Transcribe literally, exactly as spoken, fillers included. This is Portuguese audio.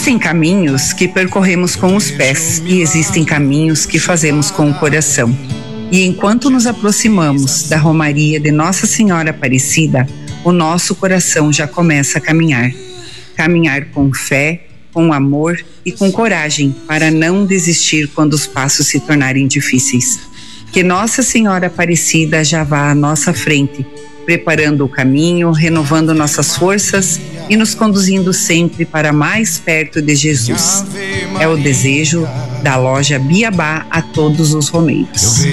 Existem caminhos que percorremos com os pés e existem caminhos que fazemos com o coração. E enquanto nos aproximamos da Romaria de Nossa Senhora Aparecida, o nosso coração já começa a caminhar. Caminhar com fé, com amor e com coragem para não desistir quando os passos se tornarem difíceis. Que Nossa Senhora Aparecida já vá à nossa frente, preparando o caminho, renovando nossas forças e nos conduzindo sempre para mais perto de Jesus. É o desejo da loja Biabá a todos os romeiros.